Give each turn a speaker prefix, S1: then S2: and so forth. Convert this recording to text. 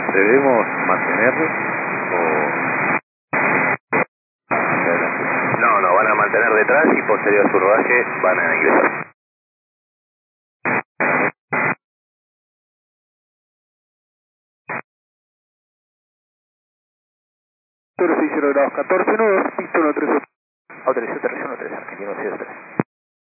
S1: ¿Debemos mantenerlo o...?
S2: No, no, van a mantener detrás y posterior a su rodaje van a ingresar.
S3: 060 grados 14 nudos, pista 138.
S2: Autorización 313, Argentino 03.